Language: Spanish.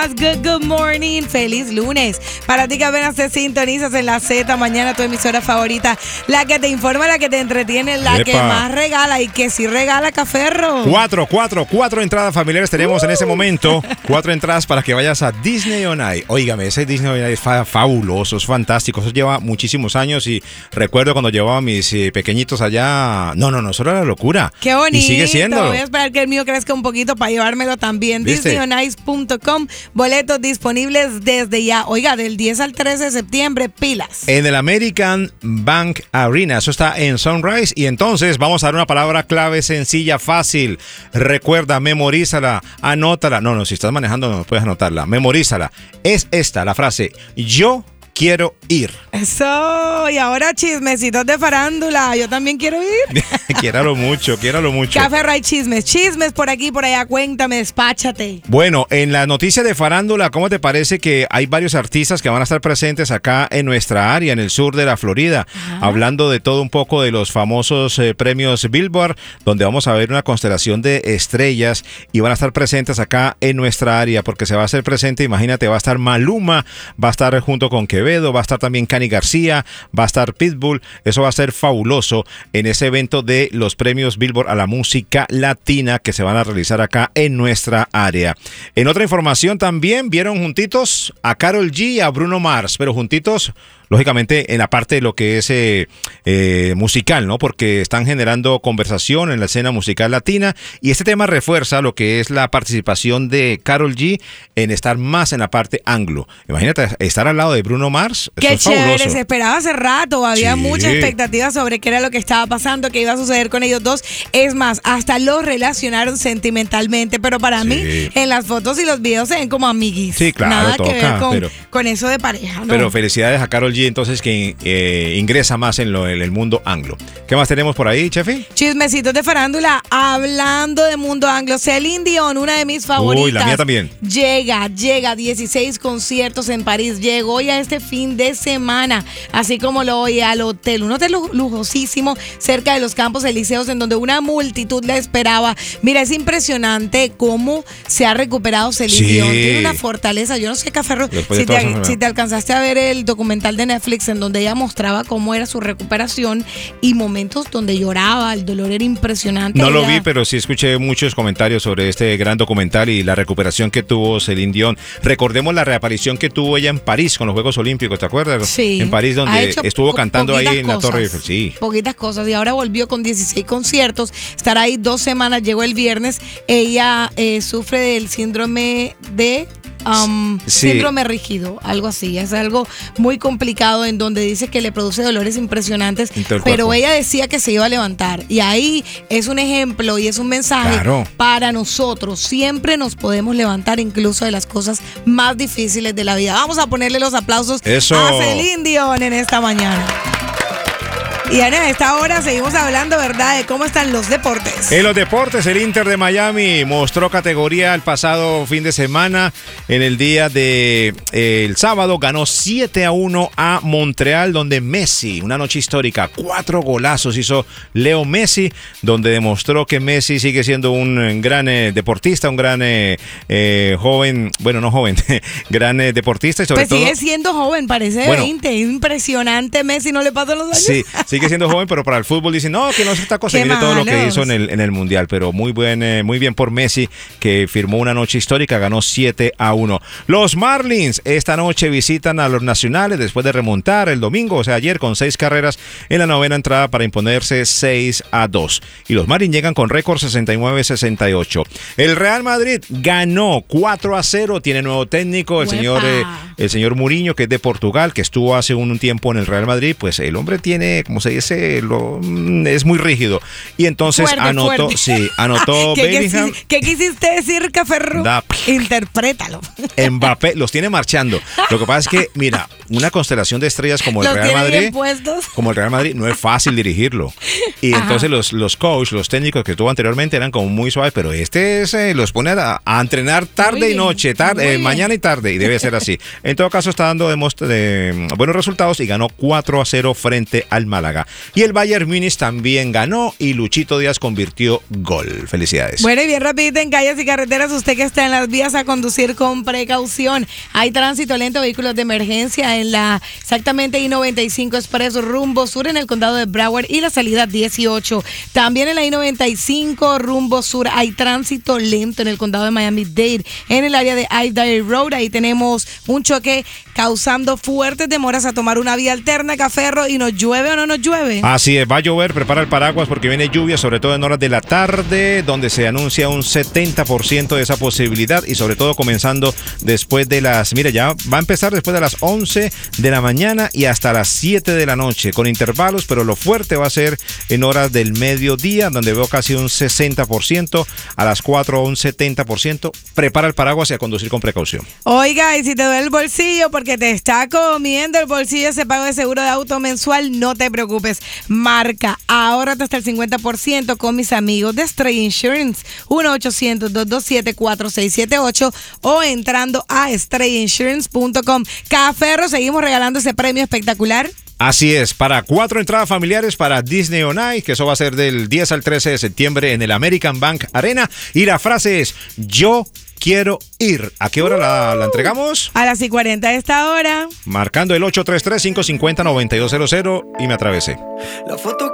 Good morning, feliz lunes. Para ti que apenas te sintonizas en la Z Mañana, tu emisora favorita, la que te informa, la que te entretiene, la que más regala y que sí regala, Caferro. Cuatro entradas familiares tenemos en ese momento. 4 entradas para que vayas a Disney on Ice. Óigame, ese Disney on Ice es fabuloso, es fantástico. Eso lleva muchísimos años y recuerdo cuando llevaba a mis pequeñitos allá. No, eso era la locura. Qué bonito. Y sigue siendo. Voy a esperar que el mío crezca un poquito para llevármelo también. DisneyOnIce.com. Boletos disponibles desde ya. Oiga, del 10 al 13 de septiembre, pilas. En el American Bank Arena. Eso está en Sunrise. Y entonces vamos a dar una palabra clave sencilla, fácil. Recuerda, memorízala, anótala. No, si estás manejando no puedes anotarla. Memorízala. Es esta la frase: yo quiero ir. Eso, y ahora chismecitos de farándula. Yo también quiero ir. Quiéralo mucho. Café Ray, chismes por aquí, por allá. Cuéntame, despáchate. Bueno, en la noticia de farándula, ¿cómo te parece que hay varios artistas que van a estar presentes acá en nuestra área, en el sur de la Florida? Ajá. Hablando de todo un poco de los famosos premios Billboard, donde vamos a ver una constelación de estrellas y van a estar presentes acá en nuestra área, porque se va a hacer presente, imagínate, va a estar Maluma, va a estar junto con Quevedo, va a estar también Cani García, va a estar Pitbull. Eso va a ser fabuloso en ese evento de los premios Billboard a la música latina que se van a realizar acá en nuestra área. En otra información también vieron juntitos a Karol G y a Bruno Mars, pero juntitos lógicamente en la parte de lo que es musical, ¿no? Porque están generando conversación en la escena musical latina y este tema refuerza lo que es la participación de Karol G en estar más en la parte anglo. Imagínate estar al lado de Bruno Mars. Qué es chévere, fabuloso. se esperaba hace rato, había mucha expectativa sobre qué era lo que estaba pasando, qué iba a suceder con ellos dos. Es más, hasta los relacionaron sentimentalmente, pero para mí en las fotos y los videos se ven como amiguis. Sí, claro, nada toca, que ver con eso de pareja, ¿no? Pero felicidades a Karol G, entonces, que ingresa más en el mundo anglo. ¿Qué más tenemos por ahí, Chefi? Chismecitos de farándula. Hablando de mundo anglo, Celine Dion, una de mis favoritas. Uy, la mía también. Llega 16 conciertos en París. Llegó ya este fin de semana, así como lo oye, al hotel. Un hotel lujosísimo cerca de los Campos Elíseos, en donde una multitud la esperaba. Mira, es impresionante cómo se ha recuperado Celine Dion. Tiene una fortaleza. Yo no sé, Caferro, si te alcanzaste a ver el documental de Netflix en donde ella mostraba cómo era su recuperación y momentos donde lloraba, el dolor era impresionante. No lo vi, pero sí escuché muchos comentarios sobre este gran documental y la recuperación que tuvo Celine Dion. Recordemos la reaparición que tuvo ella en París con los Juegos Olímpicos, ¿te acuerdas? Sí. En París, donde estuvo cantando ahí en la Torre Eiffel. Sí. Poquitas cosas, y ahora volvió con 16 conciertos, estará ahí 2 semanas, llegó el viernes. Ella sufre del síndrome de... síndrome rígido, algo así. Es algo muy complicado en donde dice que le produce dolores impresionantes, pero ella decía que se iba a levantar, y ahí es un ejemplo y es un mensaje para nosotros. Siempre nos podemos levantar incluso de las cosas más difíciles de la vida. Vamos a ponerle los aplausos a Celine Dion en esta mañana. Y en esta hora seguimos hablando, ¿verdad?, de cómo están los deportes. En los deportes, el Inter de Miami mostró categoría el pasado fin de semana. En el día de el sábado ganó 7-1 a Montreal, donde Messi, una noche histórica, 4 golazos hizo Leo Messi, donde demostró que Messi sigue siendo un gran deportista, un gran joven, bueno, no joven, gran deportista y sobre todo... sigue siendo joven, parece de 20, impresionante. Messi, no le pasan los años. Sí, sigue siendo joven, pero para el fútbol dicen, no, que no es esta cosa. Mire todo lo que hizo en el Mundial, pero muy bien por Messi, que firmó una noche histórica, ganó 7-1. Los Marlins esta noche visitan a los Nacionales después de remontar el domingo, o sea, ayer, con 6 carreras en la novena entrada para imponerse 6-2. Y los Marlins llegan con récord 69-68. El Real Madrid ganó 4-0, tiene nuevo técnico, el señor Mourinho, que es de Portugal, que estuvo hace un tiempo en el Real Madrid. Pues el hombre tiene, como se dice, es muy rígido. Y entonces anotó Bellingham. ¿Qué quisiste decir, Caferro? Interprétalo. Mbappé los tiene marchando. Lo que pasa es que, mira, una constelación de estrellas como el Real Madrid, no es fácil dirigirlo. Y entonces los coaches, los técnicos que tuvo anteriormente eran como muy suaves, pero los pone a entrenar tarde y noche, mañana y tarde, y debe ser así. En todo caso, está dando buenos resultados y ganó 4-0 frente al Málaga. Y el Bayern Múnich también ganó y Luchito Díaz convirtió gol. Felicidades. Bueno, y bien rapidito en calles y carreteras, usted que está en las vías, a conducir con precaución. Hay tránsito lento, vehículos de emergencia en exactamente I-95 Expreso rumbo sur en el condado de Broward y la salida 18. También en la I-95 rumbo sur hay tránsito lento en el condado de Miami-Dade, en el área de I-Dade Road. Ahí tenemos un choque causando fuertes demoras a tomar una vía alterna, Caferro. ¿Y nos llueve o no nos llueve? Así es, va a llover, prepara el paraguas porque viene lluvia, sobre todo en horas de la tarde, donde se anuncia un 70% de esa posibilidad y sobre todo comenzando después de ya va a empezar después de las 11 de la mañana y hasta las 7 de la noche, con intervalos, pero lo fuerte va a ser en horas del mediodía, donde veo casi un 60%, a las 4 un 70%. Prepara el paraguas y a conducir con precaución. Oiga, y si te duele el bolsillo porque te está comiendo el bolsillo ese pago de seguro de auto mensual, no te preocupes. Marca, ahórrate hasta el 50% con mis amigos de Stray Insurance, 1-800-227-4678 o entrando a StrayInsurance.com. Caferro, seguimos regalando ese premio espectacular. Así es, para 4 entradas familiares para Disney On Ice, que eso va a ser del 10 al 13 de septiembre en el American Bank Arena. Y la frase es, yo quiero ir. ¿A qué hora la entregamos? A las 6:40 de esta hora. Marcando el 833-550-9200 y me atravesé. La foto